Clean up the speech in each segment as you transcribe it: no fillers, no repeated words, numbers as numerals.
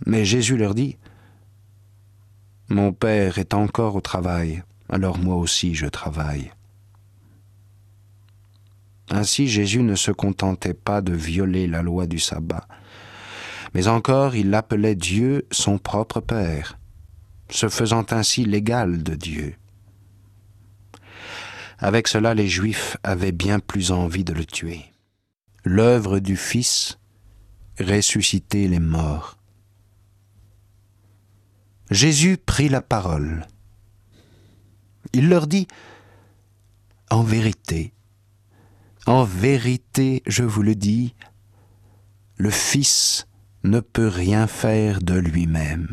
Mais Jésus leur dit, « Mon Père est encore au travail, alors moi aussi je travaille. » Ainsi Jésus ne se contentait pas de violer la loi du sabbat, mais encore il appelait Dieu son propre Père, se faisant ainsi l'égal de Dieu. Avec cela, les Juifs avaient bien plus envie de le tuer. L'œuvre du Fils, ressusciter les morts. Jésus prit la parole. Il leur dit, « En vérité, je vous le dis, le Fils ne peut rien faire de lui-même.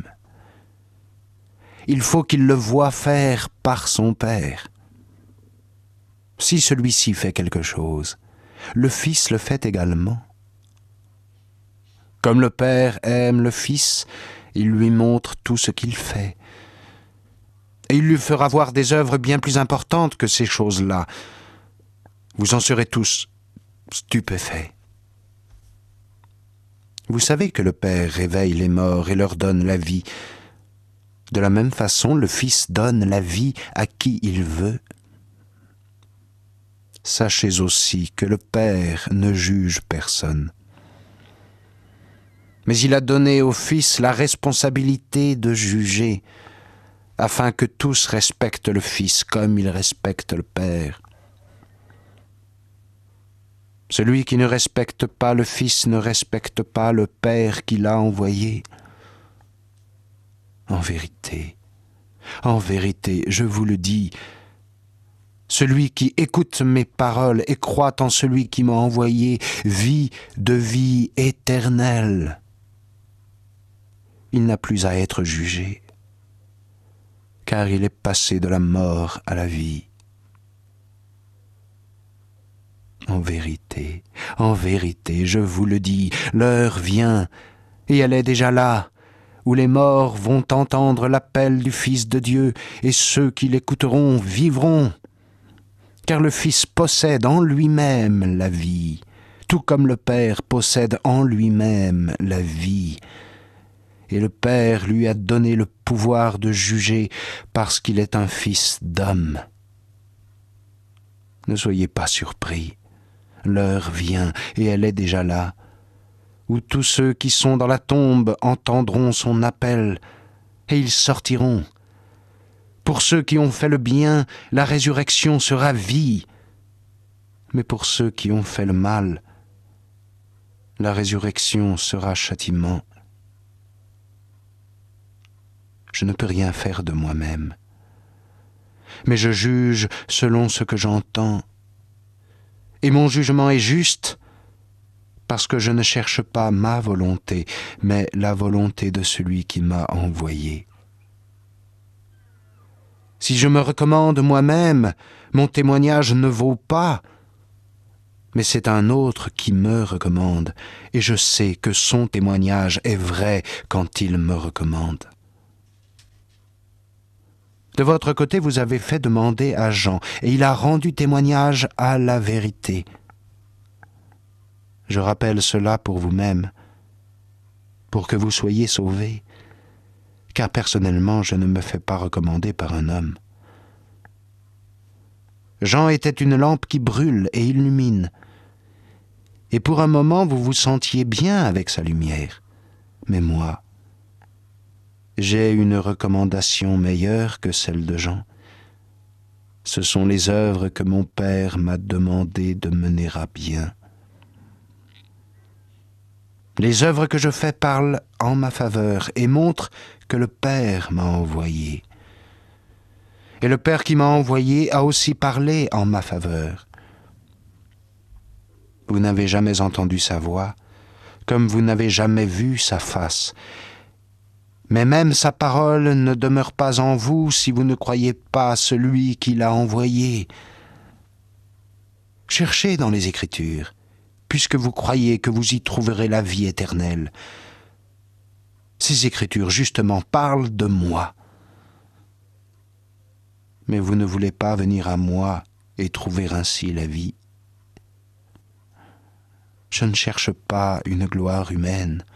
Il faut qu'il le voie faire par son Père. Si celui-ci fait quelque chose, le Fils le fait également. Comme le Père aime le Fils, il lui montre tout ce qu'il fait. Et il lui fera voir des œuvres bien plus importantes que ces choses-là. Vous en serez tous stupéfaits. Vous savez que le Père réveille les morts et leur donne la vie. De la même façon, le Fils donne la vie à qui il veut. Sachez aussi que le Père ne juge personne. Mais il a donné au Fils la responsabilité de juger, afin que tous respectent le Fils comme il respecte le Père. Celui qui ne respecte pas le Fils ne respecte pas le Père qui l'a envoyé. En vérité, je vous le dis, celui qui écoute mes paroles et croit en celui qui m'a envoyé vit de vie éternelle. Il n'a plus à être jugé, car il est passé de la mort à la vie. En vérité, je vous le dis, l'heure vient, et elle est déjà là, où les morts vont entendre l'appel du Fils de Dieu, et ceux qui l'écouteront vivront. Car le Fils possède en lui-même la vie, tout comme le Père possède en lui-même la vie. Et le Père lui a donné le pouvoir de juger parce qu'il est un Fils d'homme. Ne soyez pas surpris, l'heure vient, et elle est déjà là, où tous ceux qui sont dans la tombe entendront son appel, et ils sortiront. Pour ceux qui ont fait le bien, la résurrection sera vie. Mais pour ceux qui ont fait le mal, la résurrection sera châtiment. Je ne peux rien faire de moi-même, mais je juge selon ce que j'entends. Et mon jugement est juste, parce que je ne cherche pas ma volonté, mais la volonté de celui qui m'a envoyé. Si je me recommande moi-même, mon témoignage ne vaut pas, mais c'est un autre qui me recommande, et je sais que son témoignage est vrai quand il me recommande. De votre côté, vous avez fait demander à Jean, et il a rendu témoignage à la vérité. Je rappelle cela pour vous-même, pour que vous soyez sauvés, car personnellement, je ne me fais pas recommander par un homme. Jean était une lampe qui brûle et illumine, et pour un moment, vous vous sentiez bien avec sa lumière. Mais moi, j'ai une recommandation meilleure que celle de Jean. Ce sont les œuvres que mon Père m'a demandé de mener à bien. Les œuvres que je fais parlent en ma faveur et montrent que le Père m'a envoyé. Et le Père qui m'a envoyé a aussi parlé en ma faveur. Vous n'avez jamais entendu sa voix, comme vous n'avez jamais vu sa face. Mais même sa parole ne demeure pas en vous si vous ne croyez pas celui qui l'a envoyé. Cherchez dans les Écritures, puisque vous croyez que vous y trouverez la vie éternelle. Ces Écritures, justement, parlent de moi. Mais vous ne voulez pas venir à moi et trouver ainsi la vie. Je ne cherche pas une gloire humaine,